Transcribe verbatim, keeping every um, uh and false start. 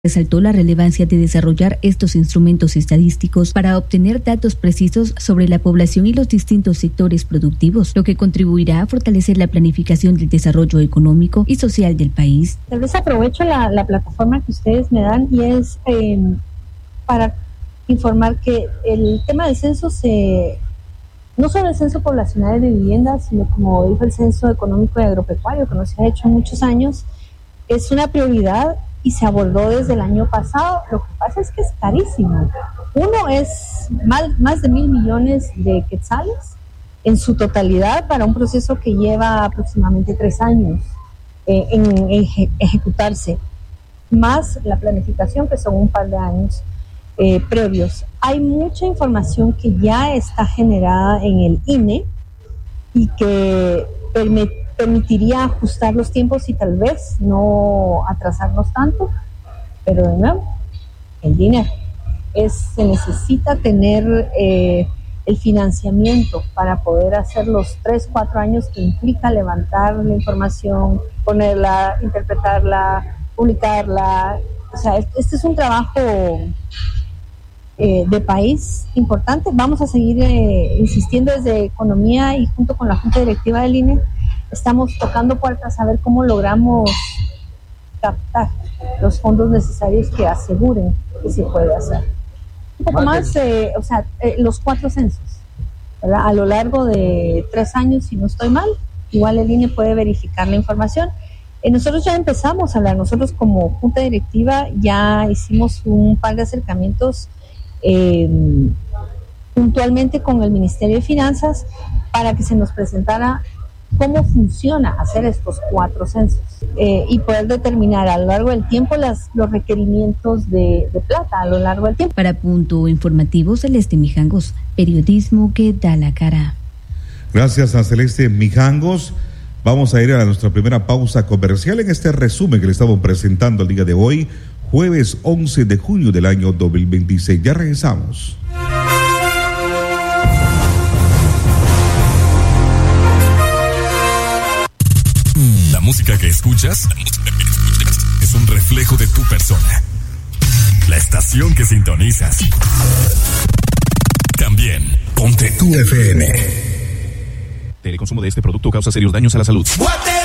Resaltó la relevancia de desarrollar estos instrumentos estadísticos para obtener datos precisos sobre la población y los distintos sectores productivos, lo que contribuirá a fortalecer la planificación del desarrollo económico y social del país. Tal vez aprovecho la, la plataforma que ustedes me dan y es eh, para informar que el tema del censo se, no solo el censo poblacional de viviendas, sino como dijo el censo económico y agropecuario que no se ha hecho en muchos años, es una prioridad y se abordó desde el año pasado. Lo que pasa es que es carísimo. Uno es más, más de mil millones de quetzales en su totalidad para un proceso que lleva aproximadamente tres años eh, en, en eje, ejecutarse, más la planificación que son un par de años eh, previos. Hay mucha información que ya está generada en el I N E y que permite permitiría ajustar los tiempos y tal vez no atrasarnos tanto, pero de nuevo, el dinero. Es, se necesita tener eh, el financiamiento para poder hacer los tres, cuatro años que implica levantar la información, ponerla, interpretarla, publicarla. O sea, este es un trabajo eh, de país importante. Vamos a seguir eh, insistiendo desde Economía y junto con la Junta Directiva del I N E. Estamos tocando puertas a ver cómo logramos captar los fondos necesarios que aseguren que se puede hacer. Un poco más, eh, o sea, eh, los cuatro censos, ¿verdad? A lo largo de tres años, si no estoy mal, igual el I N E puede verificar la información. Eh, nosotros ya empezamos a hablar, nosotros como Junta Directiva ya hicimos un par de acercamientos eh, puntualmente con el Ministerio de Finanzas para que se nos presentara cómo funciona hacer estos cuatro censos eh, y poder determinar a lo largo del tiempo las, los requerimientos de, de plata a lo largo del tiempo. Para Punto Informativo, Celeste Mijangos, periodismo que da la cara. Gracias a Celeste Mijangos. Vamos a ir a nuestra primera pausa comercial en este resumen que le estamos presentando el día de hoy, jueves once de junio del año dos mil veintiséis. Ya regresamos. La música que escuchas, la música que escuchas es un reflejo de tu persona. La estación que sintonizas también. Ponte tu F M. El consumo de este producto causa serios daños a la salud.